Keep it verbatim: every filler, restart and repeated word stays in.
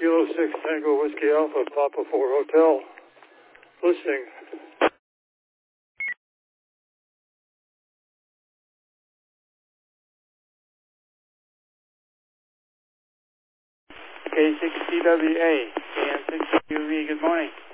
Kilo six Tango Whiskey Alpha, Papa four Hotel. Listening. K six C W A, K M six W V, good morning.